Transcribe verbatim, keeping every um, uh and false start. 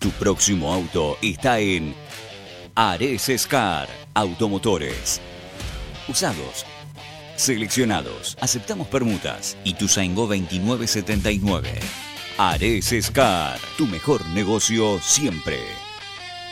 Tu próximo auto está en Ares Scar Automotores. Usados, seleccionados, aceptamos permutas. Ituzaingó veintinueve setenta y nueve. Ares Scar, tu mejor negocio siempre.